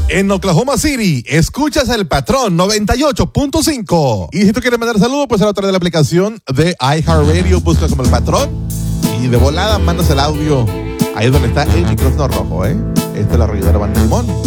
En Oklahoma City, escuchas El Patrón 98.5. Y si tú quieres mandar saludos, pues a través de la aplicación de iHeartRadio, busca como El Patrón y de volada mandas el audio ahí donde está el micrófono rojo, ¿eh? Esta es la arrolladora Banda Limón.